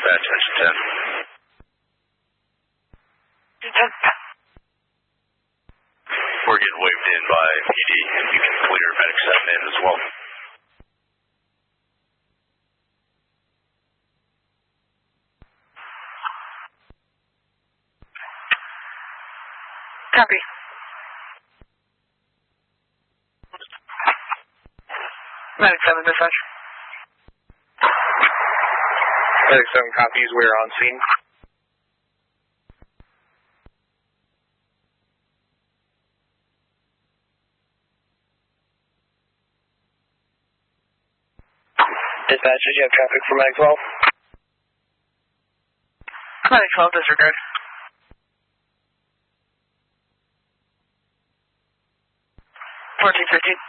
dispatch, engine 10. 10. We're getting waved in by PD, and you can clear medic 7 in as well. Copy. Medic 7 dispatch. Medic 7 copies, we're on scene. Dispatch, did you have traffic for Medic 12? Medic 12, disregard. Fourteen 15.